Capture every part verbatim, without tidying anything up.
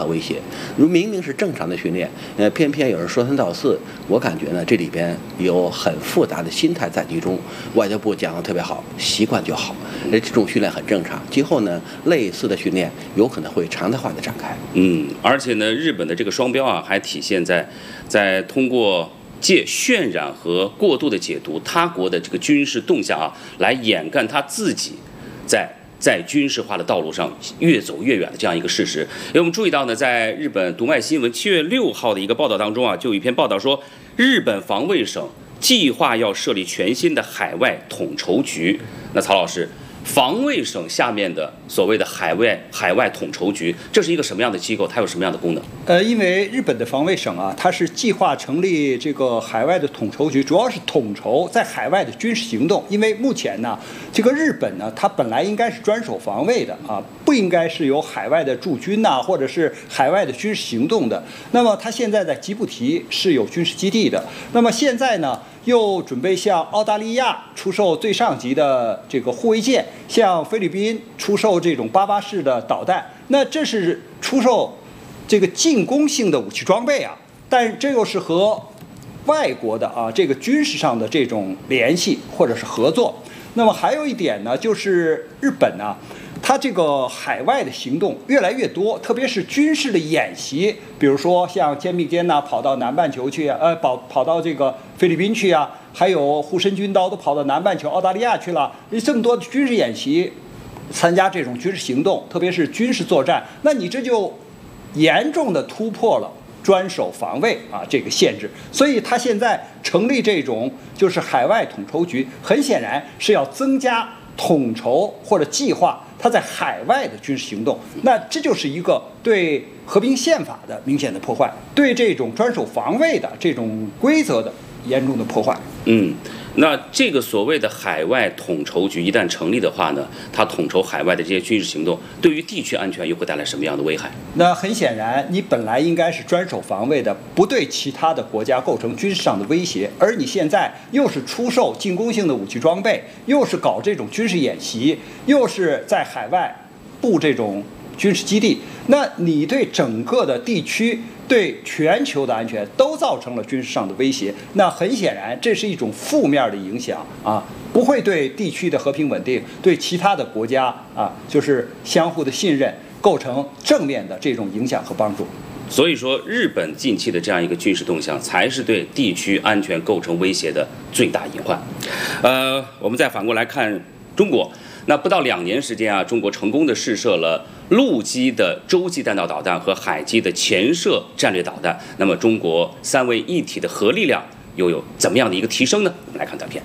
何威胁。如明明是正常的训练，呃，偏偏有人说三道四，我感觉呢，这里边有很复杂的心态在其中。外交部讲得特别好，习惯就好，这种训练很正常。今后呢，类似的训练有可能会常态化的展开。 嗯，而且呢，日本的这个双标啊，还体现在在通过借渲染和过度的解读他国的这个军事动向啊，来掩盖他自己在在军事化的道路上越走越远的这样一个事实。因为我们注意到呢，在日本读卖新闻七月六号的一个报道当中啊，就有一篇报道说，日本防卫省计划要设立全新的海外统筹局。那曹老师，防卫省下面的所谓的海外海外统筹局，这是一个什么样的机构？它有什么样的功能？ 呃，因为日本的防卫省啊，它是计划成立这个海外的统筹局，主要是统筹在海外的军事行动。因为目前呢，这个日本呢，它本来应该是专守防卫的啊，不应该是有海外的驻军呐、啊，或者是海外的军事行动的。那么它现在在吉布提是有军事基地的。那么现在呢，又准备向澳大利亚出售最上级的这个护卫舰，向菲律宾出售这种八八式的导弹。那这是出售这个进攻性的武器装备啊，但这又是和外国的啊这个军事上的这种联系或者是合作。那么还有一点呢，就是日本呢、啊，它这个海外的行动越来越多，特别是军事的演习，比如说像肩并肩呐、啊，跑到南半球去啊，呃，跑跑到这个菲律宾去啊，还有护身军刀都跑到南半球澳大利亚去了，这么多的军事演习，参加这种军事行动，特别是军事作战，那你这就严重的突破了专守防卫啊这个限制。所以他现在成立这种就是海外统筹局，很显然是要增加统筹或者计划它在海外的军事行动。那这就是一个对和平宪法的明显的破坏，对这种专守防卫的这种规则的严重的破坏。 嗯，那这个所谓的海外统筹局一旦成立的话呢，它统筹海外的这些军事行动，对于地区安全又会带来什么样的危害？ 那很显然，你本来应该是专守防卫的，不对其他的国家构成军事上的威胁，而你现在又是出售进攻性的武器装备，又是搞这种军事演习，又是在海外布这种军事基地，那你对整个的地区、对全球的安全都造成了军事上的威胁。那很显然，这是一种负面的影响啊，不会对地区的和平稳定、对其他的国家啊，就是相互的信任构成正面的这种影响和帮助。 所以说，日本近期的这样一个军事动向，才是对地区安全构成威胁的最大隐患。呃，我们再反过来看中国。那不到两年时间啊，中国成功的试射了陆基的洲际弹道导弹和海基的潜射战略导弹。那么，中国三位一体的核力量又有怎么样的一个提升呢？我们来看短片。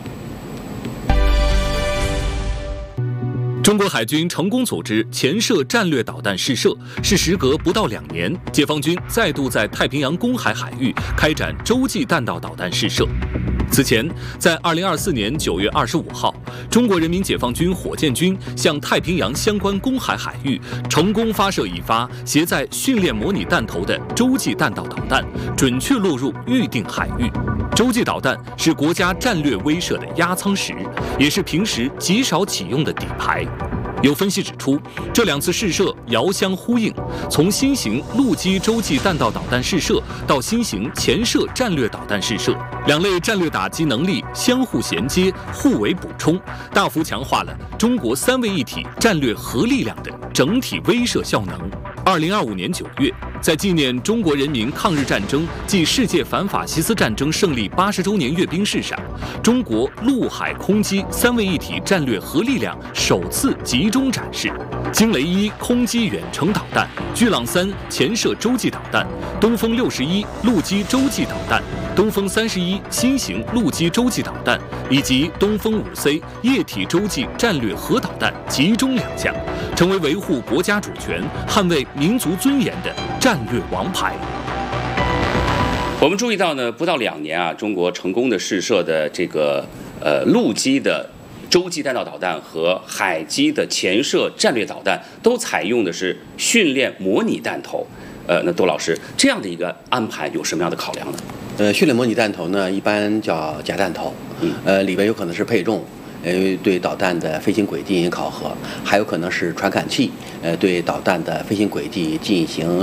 中国海军成功组织潜射战略导弹试射，是时隔不到两年，解放军再度在太平洋公海海域开展洲际弹道导弹试射。此前，在二零二四年九月二十五号，中国人民解放军火箭军向太平洋相关公海海域成功发射一发携在训练模拟弹头的洲际弹道导弹，准确落入预定海域。洲际导弹是国家战略威慑的压舱石，也是平时极少启用的底牌。有分析指出，这两次试射遥相呼应，从新型陆基洲际弹道导弹试射到新型潜射战略导弹试射，两类战略打击能力相互衔接、互为补充，大幅强化了中国三位一体战略核力量的整体威慑效能。二零二五年九月，在纪念中国人民抗日战争暨世界反法西斯战争胜利八十周年阅兵式上，中国陆海空基三位一体战略核力量首次集中展示。惊雷一空基远程导弹、巨浪三潜射洲际导弹、东风六十一陆基洲际导弹、东风三十一新型陆基洲际导弹以及东风五 C 液体洲际战略核导弹集中亮相，成为维护国家主权、捍卫民族尊严的战略王牌。 我们注意到呢，不到两年啊，中国成功的试射的这个呃陆基的洲际弹道导弹和海基的潜射战略导弹，都采用的是训练模拟弹头。呃，那窦老师，这样的一个安排有什么样的考量呢？ 呃，训练模拟弹头呢，一般叫假弹头， 嗯， 呃，里边有可能是配重。呃，对导弹的飞行轨迹进行考核，还有可能是传感器，呃，对导弹的飞行轨迹进行